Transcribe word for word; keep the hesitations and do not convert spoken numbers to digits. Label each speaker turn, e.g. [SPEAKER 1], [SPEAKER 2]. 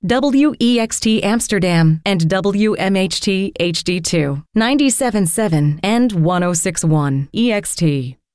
[SPEAKER 1] W E X T Amsterdam, and W M H T H D two, ninety-seven point seven and one oh six point one E X T.